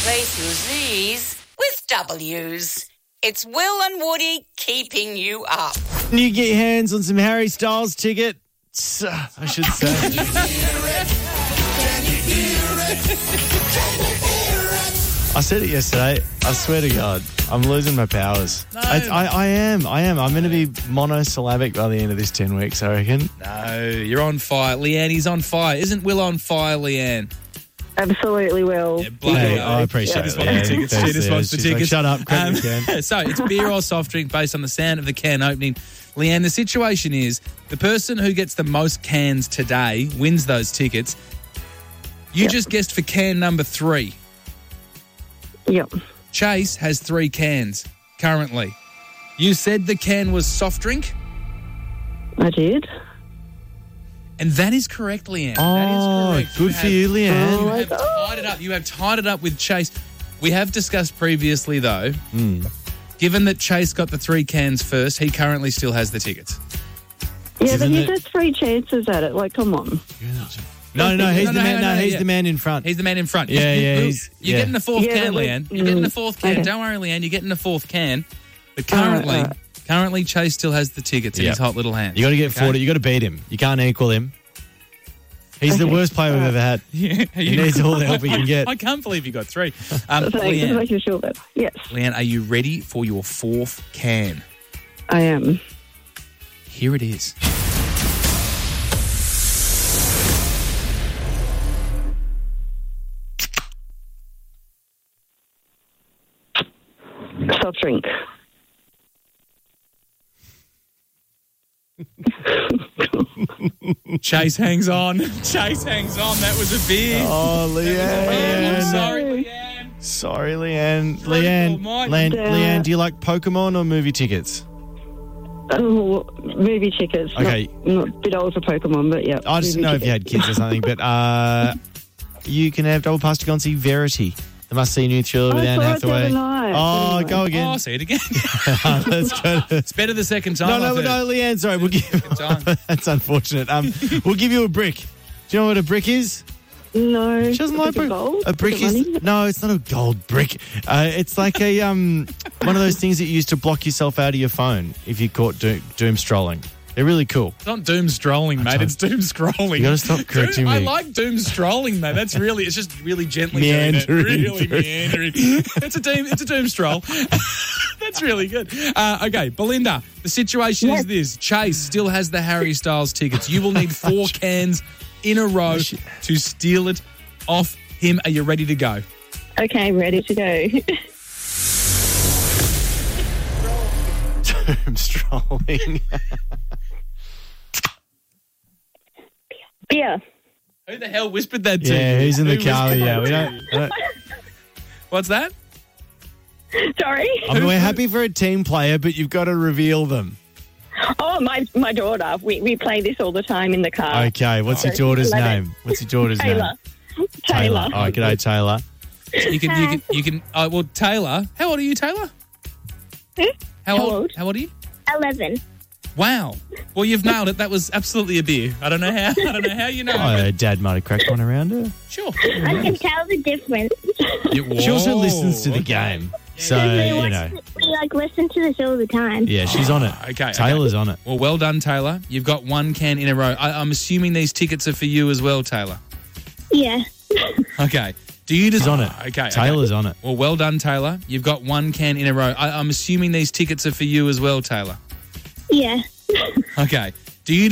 Replace your Z's with W's. It's Will and Woody keeping you up. Can you get your hands on some Harry Styles tickets? I should say. I said it yesterday. I swear to God, I'm losing my powers. No. I am. I'm going to be monosyllabic by the end of this 10 weeks, I reckon. No, you're on fire. Leanne, he's on fire. Isn't Will on fire, Leanne? Absolutely will. Yeah, bloody Hey, hell. I appreciate Just it. wants the tickets. She just wants the She's like, tickets. shut up, crack the can. So it's beer or soft drink based on the sound of the can opening. Leanne, the situation is the person who gets the most cans today wins those tickets. You just guessed for can number 3. Yep. Chase has 3 cans currently. You said the can was soft drink, I did. and that is correct, Leanne. Oh, that is correct. good for you, Leanne. You have tied it up. You have tied it up with Chase. We have discussed previously, though, given that Chase got the 3 cans first, he currently still has the tickets. Yeah, Isn't but you it- just 3 chances at it. Like, come on. No, he's the man. hang on, He's yeah. the man in front. He's the man in front. Yeah, yeah, You're yeah. getting the 4th Yeah, can, but Leanne. You're getting the 4th can. okay. Don't worry, Leanne. You're getting the 4th can. But currently, Chase still has the tickets in Yep. his hot little hand. You got to get 40. You got to beat him. You can't equal him. He's the worst player we've ever had. Yeah, He needs all the help he can get. I can't believe you got 3. Thanks. Leanne, Making sure that. Yes, Leanne, are you ready for your 4th can? I am. Here it is. Soft drink. Chase hangs on. Chase hangs on. That was a beer. Oh, I'm Leanne. sorry, Leanne. Sorry, Leanne. Dreadful might. Leanne, do you like Pokemon or movie tickets? Oh, movie tickets. Okay. Not a bit old for Pokemon, but yeah. I just movie know if you tickets. had kids or something, but you can have double pass to go and see Verity, the must-see new thriller with I Anne saw it the Hathaway. other night. Oh, Anyway. go again. Oh, say it again. Let's go. It's better the second time. No, I've heard. Leanne, sorry. We'll give time. That's unfortunate. We'll give you a brick. Do you know what a brick is? No. She doesn't Is like it brick. gold? A brick Is it is money? no, it's not a gold brick. It's like a one of those things that you use to block yourself out of your phone if you caught doom strolling. They're really cool. It's not doom strolling, mate. It's doom scrolling. You got to stop correcting I me. like doom strolling, mate. That's really, it's just really gently doing it. Meandering Really through. meandering. It's a doom stroll. That's really good. Okay, Belinda, the situation is this. Chase still has the Harry Styles tickets. You will need 4 cans in a row to steal it off him. Are you ready to go? Okay, ready to go. Doom strolling. Beer. Who the hell whispered that to you? Yeah, who's in the Who car? whispered Yeah, that we to don't. you? What's that? Sorry. I mean, we're happy for a team player, but you've got to reveal them. Oh, my daughter. We play this all the time in the car. Okay, what's your daughter's Love it. name? What's your daughter's Taylor. name? Taylor. Oh, g'day, Taylor. You can. Well, Taylor, how old are you, Taylor? How old? How old are you? 11. Wow. Well, you've nailed it. That was absolutely a beer. I don't know how you know. Oh, Dad might have cracked one around her. Sure. I can tell the difference. She also listens to the game. So, you know. We listen to this all the time. Yeah, she's on it. Okay. Taylor's on it. Well, well done, Taylor. You've got 1 can in a row. I'm assuming these tickets are for you as well, Taylor. Yeah. Okay. Do you just She's on it. Okay. Taylor's on it. Well, well done, Taylor. You've got 1 can in a row. I'm assuming these tickets are for you as well, Taylor. Yeah. Okay. Do you